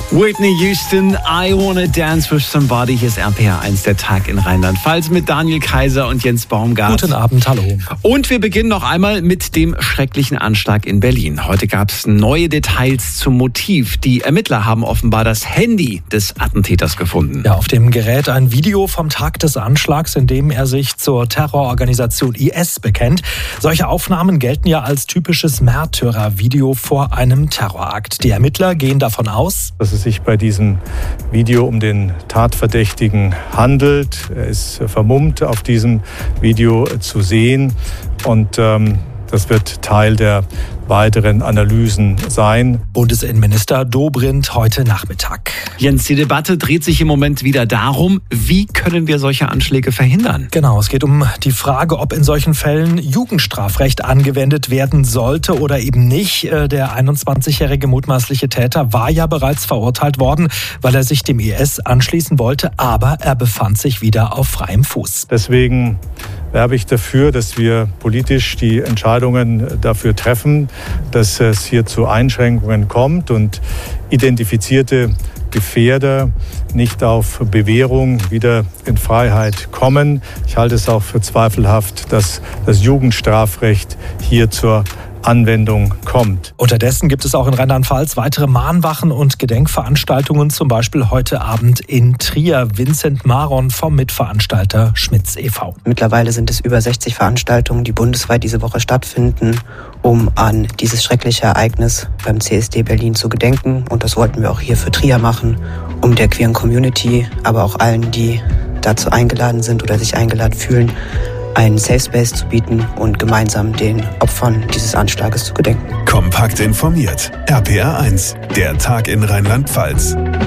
Whitney Houston, I Wanna Dance with Somebody. Hier ist RPR1, der Tag in Rheinland-Pfalz mit Daniel Kaiser und Jens Baumgart. Guten Abend, hallo. Und wir beginnen noch einmal mit dem schrecklichen Anschlag in Berlin. Heute gab es neue Details zum Motiv. Die Ermittler haben offenbar das Handy des Attentäters gefunden. Ja, auf dem Gerät ein Video vom Tag des Anschlags, in dem er sich zur Terrororganisation IS bekennt. Solche Aufnahmen gelten ja als typisches Märtyrervideo vor einem Terrorakt. Die Ermittler gehen davon aus, dass es sich bei diesem Video um den Tatverdächtigen handelt. Er ist vermummt auf diesem Video zu sehen und das wird Teil der weiteren Analysen sein. Bundesinnenminister Dobrindt heute Nachmittag. Jens, die Debatte dreht sich im Moment wieder darum, wie können wir solche Anschläge verhindern? Genau, es geht um die Frage, ob in solchen Fällen Jugendstrafrecht angewendet werden sollte oder eben nicht. Der 21-jährige mutmaßliche Täter war ja bereits verurteilt worden, weil er sich dem IS anschließen wollte, aber er befand sich wieder auf freiem Fuß. Deswegen werbe ich dafür, dass wir politisch die Entscheidungen dafür treffen, dass es hier zu Einschränkungen kommt und identifizierte Gefährder nicht auf Bewährung wieder in Freiheit kommen. Ich halte es auch für zweifelhaft, dass das Jugendstrafrecht hier zur Anwendung kommt. Unterdessen gibt es auch in Rheinland-Pfalz weitere Mahnwachen und Gedenkveranstaltungen, zum Beispiel heute Abend in Trier. Vincent Maron vom Mitveranstalter Schmitz e.V. Mittlerweile sind es über 60 Veranstaltungen, die bundesweit diese Woche stattfinden, um an dieses schreckliche Ereignis beim CSD Berlin zu gedenken. Und das wollten wir auch hier für Trier machen, um der queeren Community, aber auch allen, die dazu eingeladen sind oder sich eingeladen fühlen, einen Safe Space zu bieten und gemeinsam den Opfern dieses Anschlages zu gedenken. Kompakt informiert. RPR1, der Tag in Rheinland-Pfalz.